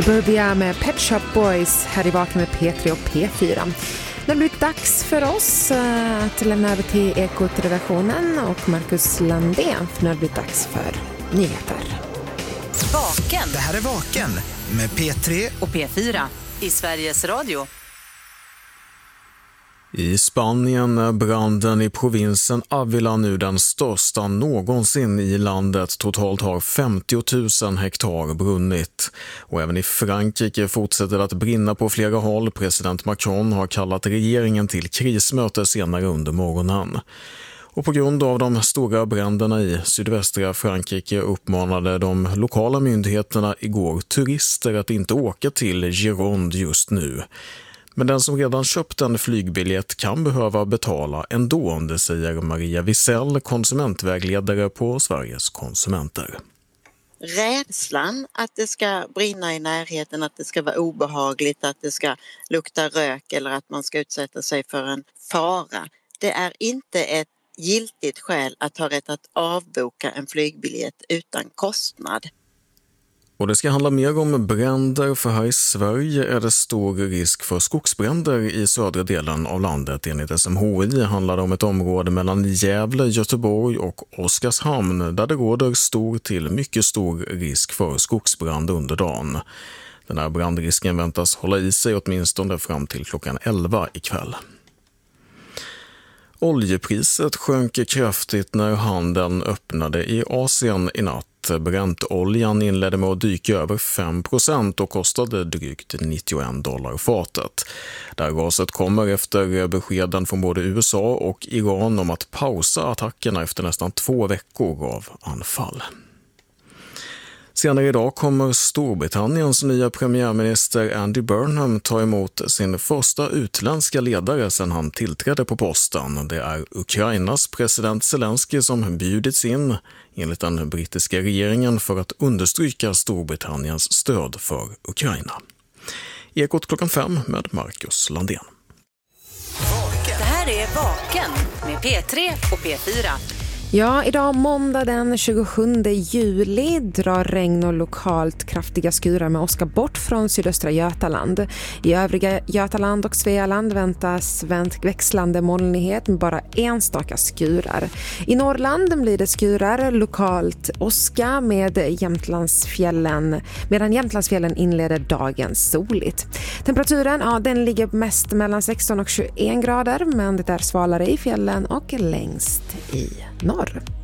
Suburbia med Pet Shop Boys här i Vaken med P3 och P4. Det har blivit dags för oss att lämna över till Ekot-redaktionen och Marcus Landén, för nu har det blivit dags för nyheter. Vaken. Det här är Vaken med P3 och P4 i Sveriges Radio. I Spanien är branden i provinsen Ávila nu den största någonsin i landet. Totalt har 50 000 hektar brunnit. Och även i Frankrike fortsätter det att brinna på flera håll. President Macron har kallat regeringen till krismöte senare under morgonen. Och på grund av de stora bränderna i sydvästra Frankrike uppmanade de lokala myndigheterna igår turister att inte åka till Gironde just nu. Men den som redan köpt en flygbiljett kan behöva betala ändå, det säger Maria Wisell, konsumentvägledare på Sveriges konsumenter. Rädslan att det ska brinna i närheten, att det ska vara obehagligt, att det ska lukta rök eller att man ska utsätta sig för en fara. Det är inte ett giltigt skäl att ha rätt att avboka en flygbiljett utan kostnad. Och det ska handla mer om bränder, för här i Sverige är det stor risk för skogsbränder i södra delen av landet. Enligt SMHI handlar det om ett område mellan Gävle, Göteborg och Oskarshamn där det råder stor till mycket stor risk för skogsbrand under dagen. Den här brandrisken väntas hålla i sig åtminstone fram till klockan 11 ikväll. Oljepriset sjönk kraftigt när handeln öppnade i Asien i natt. Bräntoljan inledde med att dyka över 5% och kostade drygt $91 fatet. Där gaset kommer efter beskeden från både USA och Iran om att pausa attackerna efter nästan 2 veckor av anfall. Senare idag kommer Storbritanniens nya premiärminister Andy Burnham ta emot sin första utländska ledare sedan han tillträdde på posten. Det är Ukrainas president Zelensky som bjudits in enligt den brittiska regeringen för att understryka Storbritanniens stöd för Ukraina. Ekot klockan 5 med Marcus Landén. Det här är Vaken med P3 och P4. Ja, idag måndag den 27 juli drar regn och lokalt kraftiga skurar med åska bort från sydöstra Götaland. I övriga Götaland och Svealand väntas växlande molnighet med bara enstaka skurar. I Norrland blir det skurar, lokalt åska med Jämtlandsfjällen, medan Jämtlandsfjällen inleder dagen soligt. Temperaturen, den ligger mest mellan 16 och 21 grader, men det är svalare i fjällen och längst i norr.